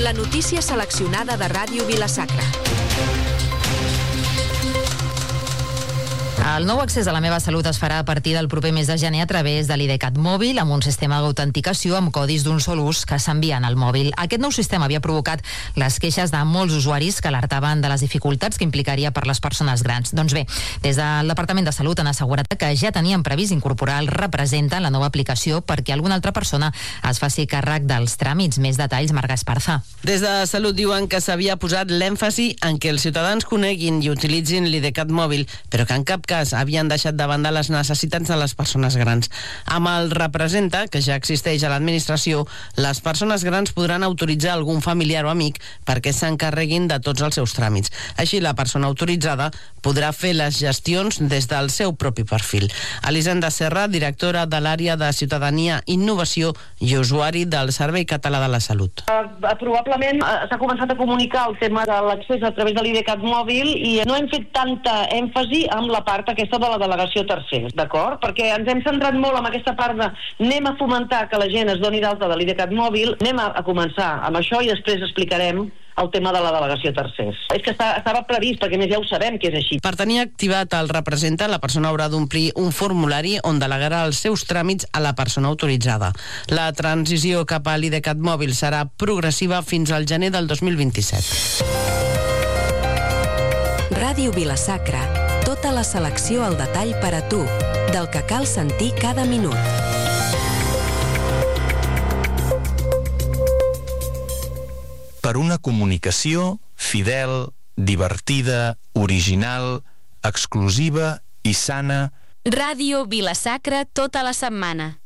La notícia seleccionada de Ràdio Vila-sacra. El nou accés a La meva salut es farà a partir del proper mes de gener a través de l'IDCAT mòbil amb un sistema d'autenticació amb codis d'un sol ús que s'envien al mòbil. Aquest nou sistema havia provocat les queixes de molts usuaris que alertaven de les dificultats que implicaria per les persones grans. Doncs bé, des del Departament de Salut han assegurat que ja tenien previst incorporar el Representa en la nova aplicació perquè alguna altra persona es faci càrrec dels tràmits. Més detalls, Marga Esparza. Des de Salut diuen que s'havia posat l'èmfasi en que els ciutadans coneguin i utilitzin l'IDCAT mòbil, però que en cap cas havien deixat de banda les necessitats de les persones grans. Amb el Representa, que ja existeix a l'administració, les persones grans podran autoritzar algun familiar o amic perquè s'encarreguin de tots els seus tràmits. Així, la persona autoritzada podrà fer les gestions des del seu propi perfil. Elisenda Serra, directora de l'àrea de Ciutadania, Innovació i Usuari del Servei Català de la Salut. Probablement s'ha començat a comunicar el tema de l'accés a través de l'IDCAT mòbil i no hem fet tanta èmfasi amb la part aquesta de la delegació tercers, d'acord? Perquè ens hem centrat molt en aquesta part de anem a fomentar que la gent es doni d'alta de l'IDCAT mòbil, anem a començar amb això i després explicarem el tema de la delegació tercers. És que estava previst, perquè més ja ho sabem que és així. Per tenir activat el Representa, la persona haurà d'omplir un formulari on delegarà els seus tràmits a la persona autoritzada. La transició cap a l'IDCAT mòbil serà progressiva fins al gener del 2027. Ràdio Vila-sacra. Tota la selecció al detall per a tu, del que cal sentir cada minut. Per una comunicació fidel, divertida, original, exclusiva i sana. Ràdio Vila-sacra tota la setmana.